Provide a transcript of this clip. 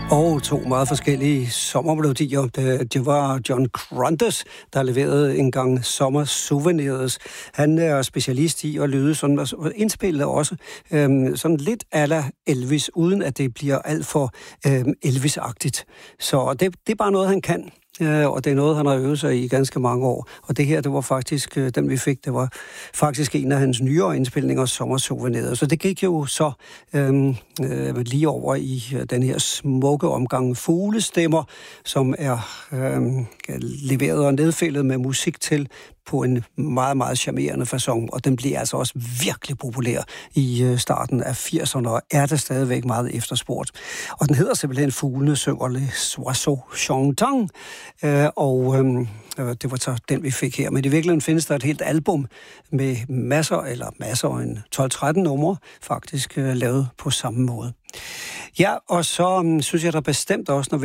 Og to meget forskellige sommermelodier. Det var John Gruntes, der leverede en gang Sommersouvenirs. Han er specialist i at lyde sådan, og indspille også sådan lidt a la Elvis, uden at det bliver alt for Elvis-agtigt. Så det er bare noget, han kan. Og det er noget, han har øvet sig i ganske mange år. Og det her, det var faktisk, den vi fik, det var faktisk en af hans nyere indspilninger, Sommersouvenirs. Så det gik jo så lige over i den her smukke omgang fuglestemmer, som er leveret og nedfældet med musik til på en meget, meget charmerende facon, og den blev altså også virkelig populær i starten af 80'erne, og er det stadigvæk meget efterspurgt. Og den hedder simpelthen Fuglene synger Les Oiseaux Chantant, og det var så den, vi fik her. Men i virkeligheden findes der et helt album med masser, en 12-13 numre, faktisk lavet på samme måde. Ja, og så synes jeg der bestemt også, når